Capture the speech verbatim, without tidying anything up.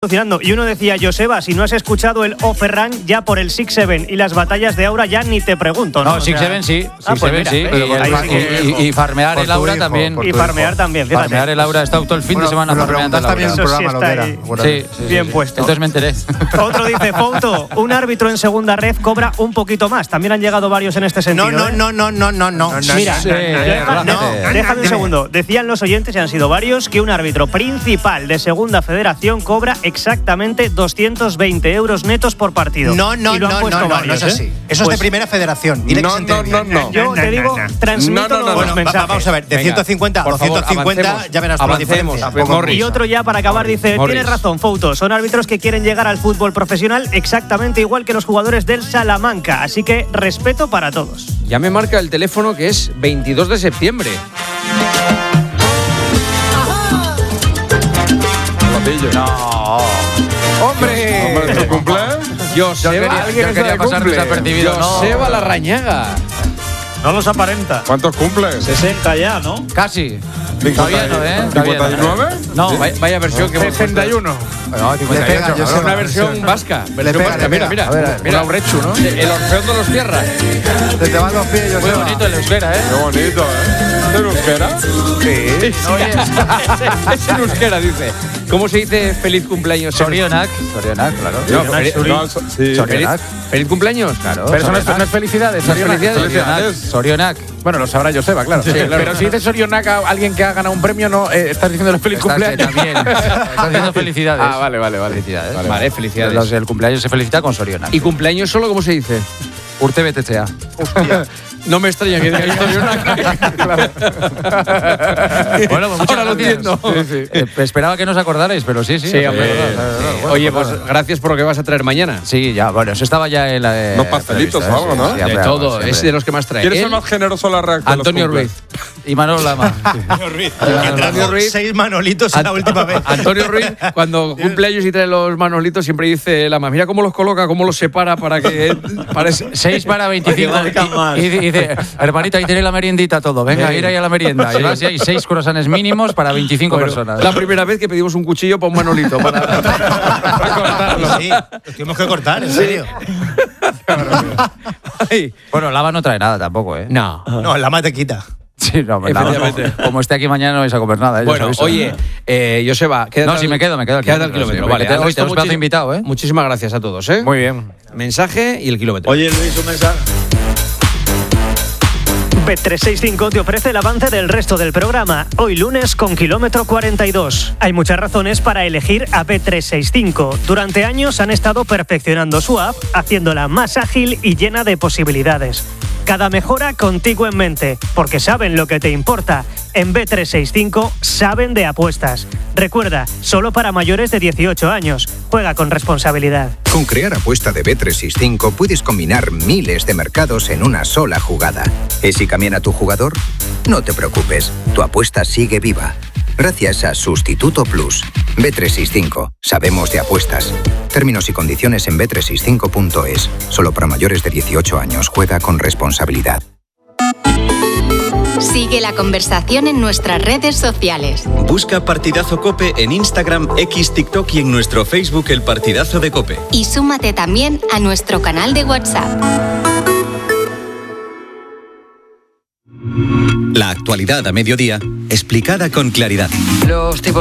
alucinando. Y uno decía, Joseba, si no has escuchado el Offerran, ya por el Six Seven y las batallas de Aura ya ni te pregunto, ¿no? No, Six Seven sí. Ah, Six pues Seven mira, sí. pero Y, por el- ahí sí que- y- y- y farmear Por el tu Aura hijo, también. por Y tu farmear hijo. también, fíjate. Farmear el Aura, está todo el fin Bueno, de semana me lo farmeando el preguntaste también en Aura. el Eso sí programa, lo está que ahí. era. Bueno, Sí, sí, Bien sí. puesto. Entonces me enteré. Otro dice, Fouto, un árbitro en segunda red cobra un poquito más. También han llegado varios en este sentido. No, no, ¿eh? no, no, no, no, no. Mira, Sí, deja- no, no, déjame un segundo. Decían los oyentes, y han sido varios, que un árbitro principal de segunda federación cobra exactamente doscientos veinte euros netos por partido. No, no, Y lo han no, puesto no, no, varios, no es ¿eh? así. Eso Pues es de primera federación. Dile que No, se entere no, no, bien. no. Yo te digo, transmito No, no, no, los Bueno, va- mensajes. vamos a ver, de Venga, ciento cincuenta a por favor, doscientos cincuenta, avancemos. ya verás tú la Avancemos. diferencia. Pues, Morris. Y otro ya para acabar dice, Morris. tienes razón, Fouto, son árbitros que quieren llegar al fútbol profesional exactamente igual que los jugadores del Salamanca, así que respeto para todos. Ya me marca el teléfono que es veintidós de septiembre. No. ¡Hombre! ¿Hombre, tu cumple? Yo Joseba, quería, ¿alguien yo quería está de pasar cumple? desapercibido. Joseba No. Larrañaga. No los aparenta. ¿Cuántos cumples? sesenta ya, ¿no? Casi. Todavía no, ¿eh? Todavía no. ¿cincuenta y nueve? No, Vaya, vaya versión que hemos sesenta y uno. No, Le cincuenta y pega, ocho, yo cabrón. sé. Una versión vasca. Versión pega, vasca. le Mira, pega. mira. A ver, mira. un Aurechu, ¿no? El Orfeón de los Tierra. Se te van los pies, yo Muy bonito el euskera, ¿eh? Qué bonito, ¿eh? ¿De euskera? Sí. Es en euskera, dice. ¿Cómo se dice feliz cumpleaños? en- Sorionak. Sorionak, claro. No, feliz, No, so- sí. feliz, Sorionak. feliz cumpleaños. Claro. Pero eso no es, Sorionak. no es felicidades, No es Sorionak. felicidades. Sorionak. Sorionak. Bueno, lo sabrá Joseba, claro. Sí, claro. Pero si dices Sorionak a alguien que ha ganado un premio, no eh, estás diciéndole feliz Estás, eh, cumpleaños. también. Estás haciendo felicidades. Ah, vale, vale, vale. Felicidades. Vale, vale, felicidades. Los del cumpleaños se felicita con Sorionak. ¿Y cumpleaños solo cómo se dice? Urte B T C A. No me extraña que diga Sorionak. Bueno, pues muchas Ahora lo gracias. entiendo. Eh, esperaba que no os acordarais, pero sí, sí. Sí, os hombre. acordáis, claro, claro. Bueno, Oye, pues pues nada. gracias por lo que vas a traer mañana. Sí, ya, bueno, eso estaba ya en la. eh, Unos pastelitos previsto, o algo, ¿no? Sí, De siempre todo, algo, siempre. es de los que más trae. ¿Quién es Él, el más generoso en la reacción? Antonio Ruiz. Y Manolo Lama. Que Antonio trajo Ruiz. seis manolitos en la última vez. Antonio Ruiz, cuando cumple años y trae los manolitos, siempre dice la más, mira cómo los coloca, cómo los separa para que... Para ese- seis para veinticinco. Para que valgan más. Y, y dice, hermanito, ahí tenéis la meriendita todo. Venga, ir ahí a la merienda. Y así hay seis croissants mínimos para veinticinco Bueno, personas. la primera vez que pedimos un cuchillo para un manolito. Para, para cortarlo. Sí, lo tuvimos que cortar, en serio. Ay, Bueno, Lava no trae nada tampoco, ¿eh? no. No, la mate quita. Sí, no, pues Lava no. Efectivamente. Como esté aquí mañana no vais a comer nada. ¿eh? Ya os Bueno, aviso. oye, eh, Joseba, quédate No, al- sí, me quedo, me quedo al Quédate al kilómetro, kilómetro. sí, Vale, porque al hoy resto, tenemos pedazo muchis- invitado, ¿eh? Muchísimas gracias a todos, ¿eh? Muy bien. Mensaje y el kilómetro. Oye, Luis, un mensaje. Bet trescientos sesenta y cinco te ofrece el avance del resto del programa, hoy lunes con kilómetro cuarenta y dos. Hay muchas razones para elegir a Bet trescientos sesenta y cinco. Durante años han estado perfeccionando su app, haciéndola más ágil y llena de posibilidades. Cada mejora contigo en mente, porque saben lo que te importa. En Bet trescientos sesenta y cinco saben de apuestas. Recuerda, solo para mayores de dieciocho años. Juega con responsabilidad. Con Crear Apuesta de Bet trescientos sesenta y cinco puedes combinar miles de mercados en una sola jugada. ¿Y si cambian a tu jugador? No te preocupes, tu apuesta sigue viva. Gracias a Sustituto Plus. Bet trescientos sesenta y cinco. Sabemos de apuestas. Términos y condiciones en bet trescientos sesenta y cinco punto es. Solo para mayores de dieciocho años. Juega con responsabilidad. Sigue la conversación en nuestras redes sociales. Busca Partidazo Cope en Instagram, X, TikTok y en nuestro Facebook El Partidazo de Cope. Y súmate también a nuestro canal de WhatsApp. La actualidad a mediodía, explicada con claridad. Los tipos